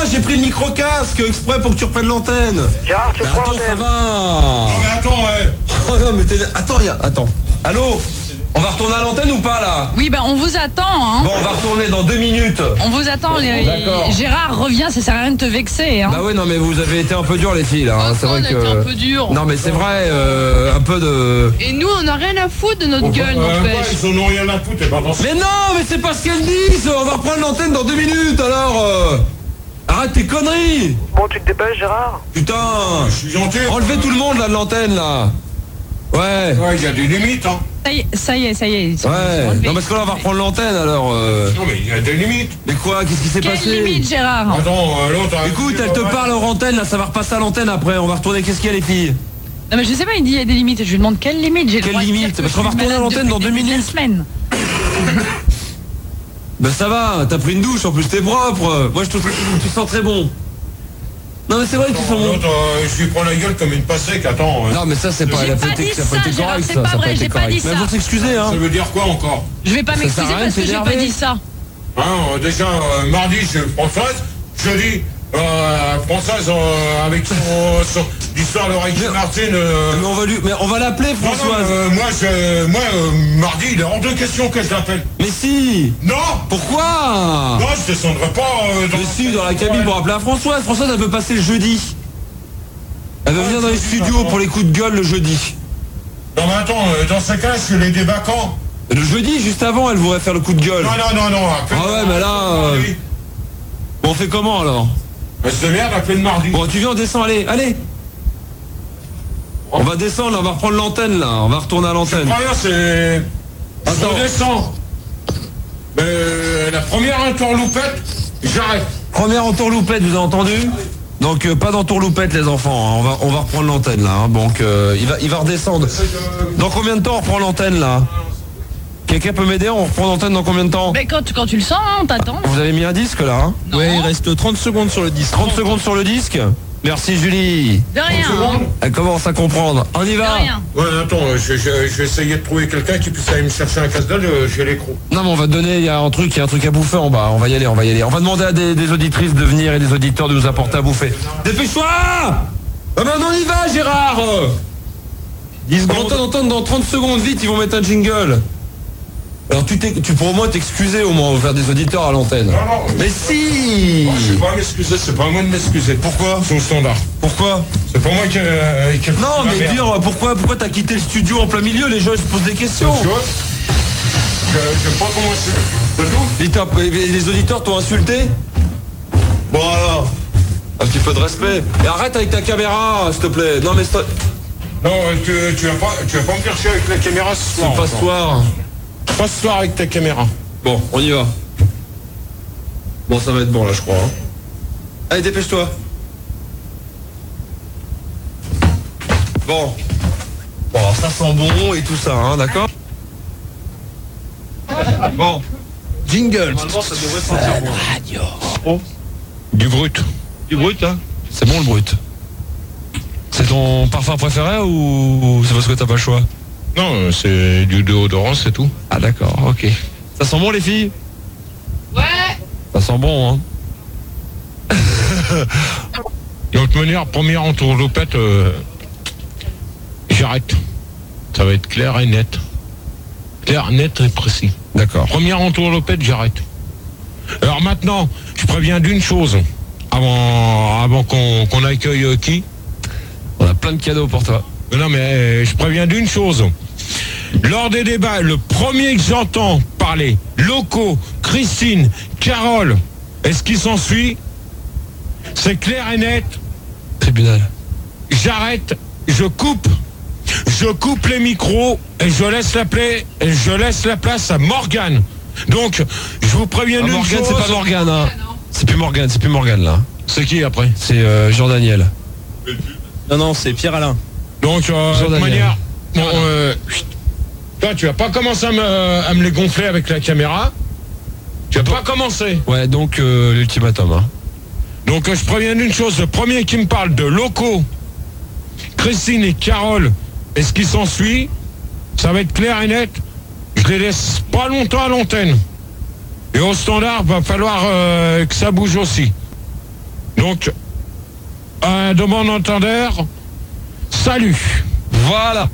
j'ai pris le micro-casque exprès pour que tu reprennes l'antenne. Gérard, tu prends Attends, ça l'antenne. va. Non mais attends, ouais. Oh non, mais attends. Allô? On va retourner à l'antenne ou pas là? Oui, bah on vous attend, hein. Bon, on va retourner dans 2 minutes. On vous attend. D'accord. Gérard revient, ça sert à rien de te vexer, hein. Bah ouais, non mais vous avez été un peu dur les filles là. Hein. C'est vrai On a été que. un peu dur. Non mais c'est vrai, un peu de. Et nous, on n'a rien à foutre de notre gueule, Quoi, n'empêche. ils en ont rien à foutre, et pas dans ce... Mais non, mais c'est pas ce qu'elles disent. On va reprendre l'antenne dans 2 minutes alors. Arrête tes conneries. Bon, tu te dépêches, Gérard? Putain. Je suis gentil. Enlevez tout le monde là de l'antenne là. Ouais. Ouais, il y a des limites, hein. Ça y est. Ouais. Non parce que là on va reprendre l'antenne alors. Non mais il y a des limites. Mais quoi? Qu'est-ce qui s'est Quelle passé? limite, Gérard? Attends, l'autre... Écoute, elle te parle hors antenne là, ça va repasser à l'antenne après. On va retourner. Qu'est-ce qu'il y a les filles? Non, mais je sais pas, il dit il y a des limites. Je lui demande quelle limite. J'ai le Quelle droit de dire limite? que Parce je qu'on va suis retourner à malade l'antenne dans depuis 2 le début de la minutes. semaine. Ben ça va, t'as pris une douche, en plus t'es propre. Moi je trouve que tu sens très bon. Non mais c'est vrai que tu sens bon. L'autre, je lui prends la gueule comme une passec, attends. Non mais ça c'est pas, J'ai elle a pas pas été, dit ça a pas ça, été Gérard, correct c'est ça, pas ça a vrai, pas été j'ai pas correct. dit Mais ça. faut s'excuser hein. Ça veut dire quoi encore? Je vais pas Ça sert m'excuser à rien parce de que j'ai pas s'énerver. dit ça. Hein, déjà, mardi, je Françoise, jeudi, Françoise avec son l'histoire de Ricky Martin. Mais on va l'appeler Françoise. Moi, mardi, il est hors de question que je l'appelle. Mais si. Non. Pourquoi? Non, je descendrai pas dans... Mais si, dans la cabine pour appeler à Françoise. Françoise elle veut passer le jeudi. Elle veut venir dans les studios pour les coups de gueule le jeudi. Non mais attends, dans ce cas, je suis les dévacants. Le jeudi, juste avant, elle voudrait faire le coup de gueule. Non. Ah ouais, mais là... Bon, on fait comment alors? C'est de merde, appelle mardi. Bon, tu viens, on descend, allez. On va descendre, on va reprendre l'antenne là, on va retourner à l'antenne. Rien, c'est... Attends. Je redescends. Mais la première entourloupette, j'arrête. Première entourloupette, vous avez entendu? Donc pas d'entourloupette les enfants, hein. on va reprendre l'antenne là, hein. Donc il va redescendre. Dans combien de temps on reprend l'antenne là? Quelqu'un peut m'aider? On reprend l'antenne dans combien de temps? Mais quand tu le sens, hein, on t'attend. Vous avez mis un disque là hein? Non. Ouais, il reste 30 secondes sur le disque. 30 secondes sur le disque. Merci Julie. De rien. hein. Elle commence à comprendre. On y De va. rien. Ouais, attends, je vais essayer de trouver quelqu'un qui puisse aller me chercher un casse-dalle, j'ai l'écran. Non mais on va te donner, il y a un truc à bouffer en bas. On va y aller. On va demander à des auditrices de venir et des auditeurs de nous apporter à bouffer. Dépêche-toi! Ah ben on y va Gérard! 10 On secondes. va t'entendre dans 30 secondes, vite, ils vont mettre un jingle. Alors tu pourras au moins t'excuser au moins, faire des auditeurs à l'antenne. Non. Mais si! Je vais pas m'excuser, c'est pas à moi de m'excuser. Pourquoi? C'est au standard. Pourquoi? C'est pas moi qui... Non mais dire pourquoi t'as quitté le studio en plein milieu, les gens ils se posent des questions. Tu vois? Je sais pas comment c'est. C'est tout? Les auditeurs t'ont insulté? Bon alors, un petit peu de respect. Et arrête avec ta caméra, s'il te plaît. Non mais Non, tu vas pas me faire chier avec la caméra ce soir. c'est pas ce soir. Pas ce soir avec ta caméra. Bon, on y va. Bon, ça va être bon là, je crois. Hein. Allez, dépêche-toi. Bon. Bon, alors, ça sent bon et tout ça, hein, d'accord? Bon. Jingle. Normalement, ça devrait sentir bon. Du brut. Du brut, hein? C'est bon le brut. C'est ton parfum préféré ou c'est parce que t'as pas le choix? Non, c'est du déodorant, c'est tout. Ah d'accord, ok. Ça sent bon les filles? Ouais. Ça sent bon, hein. De toute manière, première entourloupette, j'arrête. Ça va être clair et net. Clair, net et précis. D'accord. Première entourloupette, j'arrête. Alors maintenant, je préviens d'une chose. Avant qu'on accueille qui? On a plein de cadeaux pour toi. Non mais je préviens d'une chose. Lors des débats, le premier que j'entends parler, locaux, Christine, Carole, et ce qui s'ensuit, c'est clair et net. Tribunal. J'arrête, je coupe les micros et je laisse la place à Morgane. Donc, je vous préviens d'une Morgane, chose. c'est pas Morgane, hein. C'est plus Morgane là. C'est qui après? C'est Jean-Daniel. Non, c'est Pierre-Alain. Donc, de toute manière, bon, toi, tu vas pas commencer à me les gonfler avec la caméra. Tu vas pas commencer. Ouais, donc l'ultimatum, hein. Donc, je préviens d'une chose. Le premier qui me parle de locaux, Christine et Carole, et ce qui s'ensuit, ça va être clair et net. Je les laisse pas longtemps à l'antenne. Et au standard, va falloir que ça bouge aussi. Donc, de mon entendeur, salut. Voilà.